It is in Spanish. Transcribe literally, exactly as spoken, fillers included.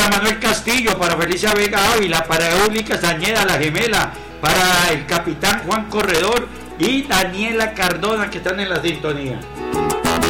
para Manuel Castillo, para Felicia Vega Ávila, para Euli Castañeda, la gemela, para el capitán Juan Corredor y Daniela Cardona, que están en la sintonía.